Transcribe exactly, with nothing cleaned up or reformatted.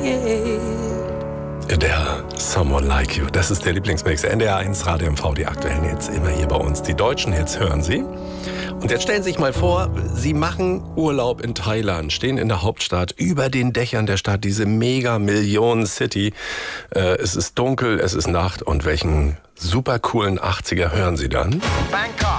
Der Someone Like You, das ist der Lieblingsmix. N D R eins Radio M V, die aktuellen Hits immer hier bei uns. Die deutschen Hits hören Sie. Und jetzt stellen Sie sich mal vor, Sie machen Urlaub in Thailand, stehen in der Hauptstadt, über den Dächern der Stadt, diese Mega-Millionen-City. Äh, es ist dunkel, es ist Nacht und welchen super coolen achtziger hören Sie dann? Bangkok.